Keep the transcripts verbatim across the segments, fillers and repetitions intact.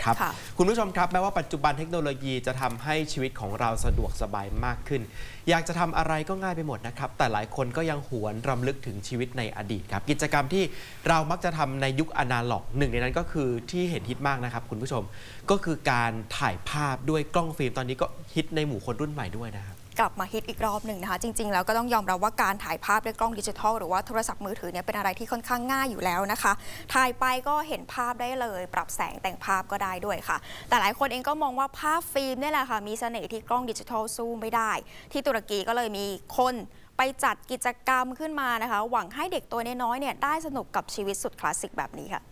นะครับคุณผู้ชมครับแม้ว่าปัจจุบันเทคโนโลยีจะทำให้ชีวิตของเราสะดวกสบายมากขึ้นอยากจะทำอะไรก็ง่ายไปหมดนะครับแต่หลายคนก็ยังหวนรำลึกถึงชีวิตในอดีตครับกิจกรรมที่เรามักจะทำในยุคอนาล็อกหนึ่งในนั้นก็คือที่เห็นฮิตมากนะครับคุณผู้ชมก็คือการถ่ายภาพด้วยกล้องฟิล์มตอนนี้ก็ฮิตในหมู่คนรุ่นใหม่ด้วยนะครับกลับมาฮิตอีกรอบหนึ่งนะคะจริงๆแล้วก็ต้องยอมรับว่าการถ่ายภาพด้วยกล้องดิจิทัลหรือว่าโทรศัพท์มือถือเนี่ยเป็นอะไรที่ค่อนข้างง่ายอยู่แล้วนะคะถ่ายไปก็เห็นภาพได้เลยปรับแสงแต่งภาพก็ได้ด้วยค่ะแต่หลายคนเองก็มองว่าภาพฟิล์มนี่แหละค่ะมีเสน่ห์ที่กล้องดิจิทัลสู้ไม่ได้ที่ตุรกีก็เลยมีคนไปจัดกิจกรรมขึ้นมานะคะหวังให้เด็กตัวน้อยๆเนี่ยได้สนุกกับชีวิตสุดคลาสสิกแบบนี้ค่ะ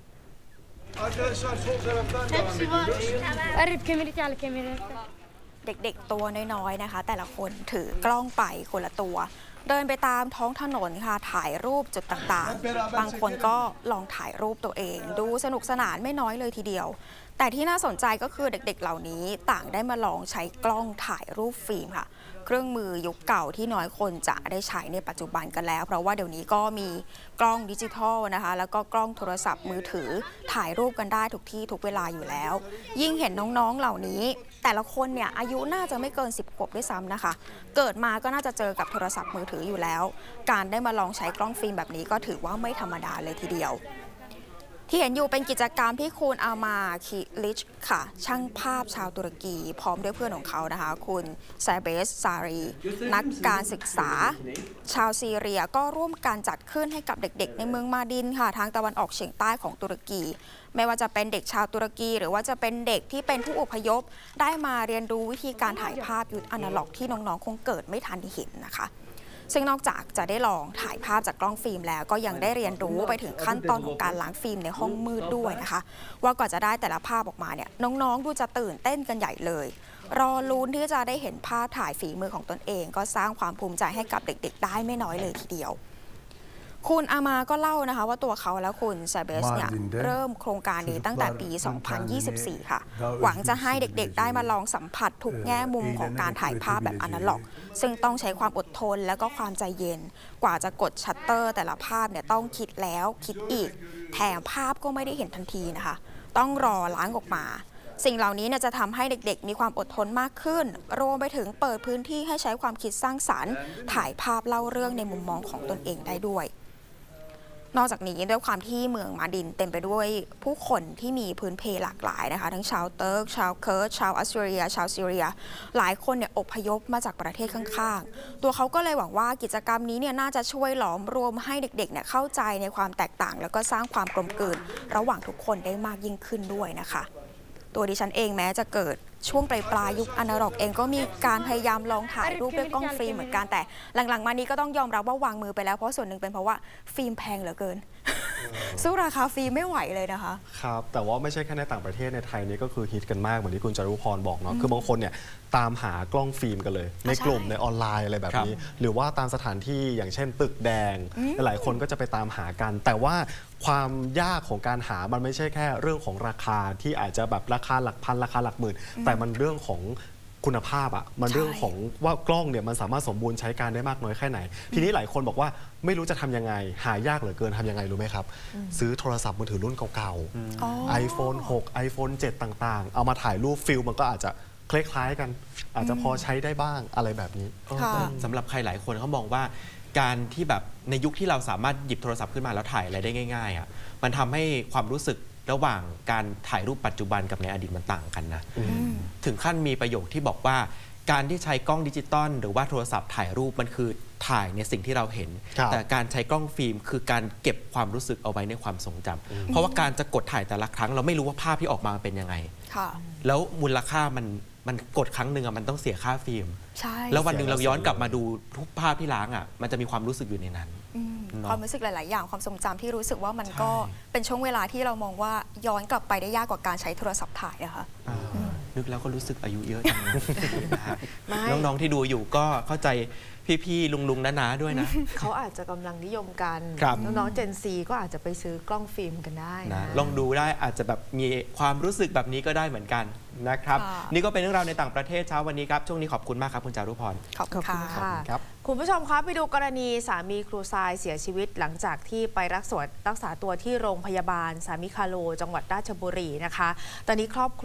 เด็กๆตัวน้อยๆนะคะแต่ละคนถือกล้องไปคนละตัวเดินไปตามท้องถนนค่ะถ่ายรูปจุดต่างๆบางคนก็ลองถ่ายรูปตัวเองดูสนุกสนานไม่น้อยเลยทีเดียวแต่ที่น่าสนใจก็คือเด็กๆเหล่านี้ต่างได้มาลองใช้กล้องถ่ายรูปฟิล์มค่ะเครื่องมือยุคเก่าที่น้อยคนจะได้ใช้ในปัจจุบันกันแล้วเพราะว่าเดี๋ยวนี้ก็มีกล้องดิจิทัลนะคะแล้วก็กล้องโทรศัพท์มือถือถ่ายรูปกันได้ทุกที่ทุกเวลาอยู่แล้วยิ่งเห็นน้องๆเหล่านี้แต่ละคนเนี่ยอายุน่าจะไม่เกินสิบขวบด้วยซ้ำนะคะเกิดมาก็น่าจะเจอกับโทรศัพท์มือถืออยู่แล้วการได้มาลองใช้กล้องฟิล์มแบบนี้ก็ถือว่าไม่ธรรมดาเลยทีเดียวที่เห็นอยู่เป็นกิจกรรมที่คุณอามาคิลิชค่ะช่างภาพชาวตุรกีพร้อมด้วยเพื่อนของเขานะคะคุณไซเบสซารีนักการศึกษาชาวซีเรียก็ร่วมการจัดขึ้นให้กับเด็กๆในเมืองมาดินค่ะทางตะวันออกเฉียงใต้ของตุรกีไม่ว่าจะเป็นเด็กชาวตุรกีหรือว่าจะเป็นเด็กที่เป็นผู้อพยพได้มาเรียนรู้วิธีการถ่ายภาพยุคอนาล็อกที่น้องๆคงเกิดไม่ทันเห็นนะคะซึ่งนอกจากจะได้ลองถ่ายภาพจากกล้องฟิล์มแล้วก็ยังได้เรียนรู้ไปถึงขั้นตอนของการล้างฟิล์มในห้องมืดด้วยนะคะว่ากว่าจะได้แต่ละภาพออกมาเนี่ยน้องๆดูจะตื่นเต้นกันใหญ่เลยรอลุ้นที่จะได้เห็นภาพถ่ายฝีมือของตนเองก็สร้างความภูมิใจให้กับเด็กๆได้ไม่น้อยเลยทีเดียวคุณอามาก็เล่านะคะว่าตัวเขาและคุณซาเบสเนี่ยเริ่มโครงการนี้ตั้งแต่ปี สองพันยี่สิบสี่ ค่ะหวังจะให้เด็กๆได้มาลองสัมผัสทุกแง่มุมของการถ่ายภาพแบบอนาล็อกซึ่งต้องใช้ความอดทนและก็ความใจเย็นกว่าจะกดชัตเตอร์แต่ละภาพเนี่ยต้องคิดแล้วคิดอีกแถมภาพก็ไม่ได้เห็นทันทีนะคะต้องรอล้างออกมาสิ่งเหล่านี้เนี่ยจะทำให้เด็กๆมีความอดทนมากขึ้นรวมไปถึงเปิดพื้นที่ให้ใช้ความคิดสร้างสรรค์ถ่ายภาพเล่าเรื่องในมุมมองของตนเองได้ด้วยนอกจากนี้ด้วยความที่เมืองมาดินเต็มไปด้วยผู้คนที่มีพื้นเพหลากหลายนะคะทั้งชาวเติร์กชาวเคิร์ดชาวอัสซีเรียชาวซีเรียหลายคนเนี่ยอพยพมาจากประเทศข้างๆตัวเขาก็เลยหวังว่ากิจกรรมนี้เนี่ยน่าจะช่วยหลอมรวมให้เด็กๆเนี่ยเข้าใจในความแตกต่างแล้วก็สร้างความกลมกลืนระหว่างทุกคนได้มากยิ่งขึ้นด้วยนะคะตัวดิฉันเองแม้จะเกิดช่วงปลายปลายยุคอนาล็อกเองก็มีการพยายามลองถ่ายรูปด้วยกล้องฟิล์มเหมือนกันแต่หลังๆมานี้ก็ต้องยอมรับว่าวางมือไปแล้วเพราะส่วนหนึ่งเป็นเพราะว่าฟิล์มแพงเหลือเกินสู้ราคาฟิล์มไม่ไหวเลยนะคะครับแต่ว่าไม่ใช่แค่ในต่างประเทศในไทยนี่ก็คือฮิตกันมากเหมือนที่คุณจารุพรบอกเนาะคือบางคนเนี่ยตามหากล้องฟิล์มกันเลยในกลุ่มในออนไลน์อะไรแบบนี้หรือว่าตามสถานที่อย่างเช่นตึกแดงหลายคนก็จะไปตามหากันแต่ว่าความยากของการหามันไม่ใช่แค่เรื่องของราคาที่อาจจะแบบราคาหลักพันราคาหลักหมื่นแต่มันเรื่องของคุณภาพอ่ะมันเรื่องของว่ากล้องเนี่ยมันสามารถสมบูรณ์ใช้การได้มากน้อยแค่ไหนทีนี้หลายคนบอกว่าไม่รู้จะทำยังไงหายากเหลือเกินทำยังไงรู้ไหมครับซื้อโทรศัพท์มือถือรุ่นเก่าๆ ไอโฟน หก ไอโฟน เจ็ด ต่างๆเอามาถ่ายรูปฟิลมันก็อาจจะคล้ายๆกันอาจจะพอใช้ได้บ้างอะไรแบบนี้สำหรับใครหลายคนเขามองว่าการที่แบบในยุคที่เราสามารถหยิบโทรศัพท์ขึ้นมาแล้วถ่ายอะไรได้ง่ายๆอ่ะมันทำให้ความรู้สึกระหว่างการถ่ายรูปปัจจุบันกับในอดีตมันต่างกันนะถึงขั้นมีประโยคที่บอกว่าการที่ใช้กล้องดิจิตอลหรือว่าโทรศัพท์ถ่ายรูปมันคือถ่ายในสิ่งที่เราเห็นแต่การใช้กล้องฟิล์มคือการเก็บความรู้สึกเอาไว้ในความทรงจำเพราะว่าการจะกดถ่ายแต่ละครั้งเราไม่รู้ว่าภาพที่ออกมาเป็นยังไงแล้วมูลค่ามันมันกดครั้งหนึ่งอะมันต้องเสียค่าฟิล์มแล้ววันหนึ่งเราย้อนกลับมาดูทุกภาพที่ล้างอะมันจะมีความรู้สึกอยู่ในนั้นความรู้สึกหลายๆอย่างความทรงจำที่รู้สึกว่ามันก็เป็นช่วงเวลาที่เรามองว่าย้อนกลับไปได้ยากกว่าการใช้โทรศัพท์ถ่ายนะคะนึกแล้วก็รู้สึกอายุเยอะจังน้องๆที่ดูอยู่ก็เข้าใจพี่ๆลุงๆน้าๆด้วยนะเขาอาจจะกำลังนิยมกันน้องๆ เจน ซี ก็อาจจะไปซื้อกล้องฟิล์มกันได้นะลองดูได้อาจจะแบบมีความรู้สึกแบบนี้ก็ได้เหมือนกันนะครับนี่ก็เป็นเรื่องราวในต่างประเทศเช้าวันนี้ครับช่วงนี้ขอบคุณมากครับคุณจารุพรขอบคุณค่ะคุณผู้ชมครับไปดูกรณีสามีครูทรายเสียชีวิตหลังจากที่ไปรักษารักษาตัวที่โรงพยาบาลสามิคาโลจังหวัดราชบุรีนะคะตอนนี้ครอบครัว